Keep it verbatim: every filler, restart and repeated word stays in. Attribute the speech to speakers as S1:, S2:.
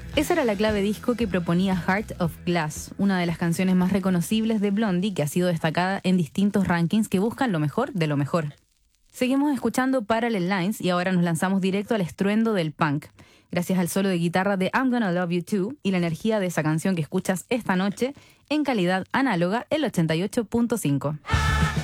S1: Esa era la clave disco que proponía Heart of Glass, una de las canciones más reconocibles de Blondie que ha sido destacada en distintos rankings que buscan lo mejor de lo mejor. Seguimos escuchando Parallel Lines y ahora nos lanzamos directo al estruendo del punk. Gracias al solo de guitarra de I'm Gonna Love You Too y la energía de esa canción que escuchas esta noche en calidad análoga el ochenta y ocho punto cinco.